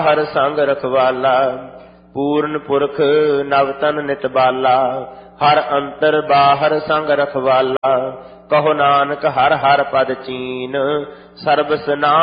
ਹਰ ਸੰਗ ਰਖਵਾਲਾ। ਪੂਰਨ ਪੁਰਖ ਨਵਤਨ ਨਿਤ ਬਾਲਾ। ਹਰ ਅੰਤਰ ਬਾਹਰ ਸੰਗ ਰਖਵਾਲਾ। ਕਹੋ ਨਾਨਕ ਹਰ ਹਰ ਪਦ ਚੀਨ। ਸਰਬਸ ਨਾਮ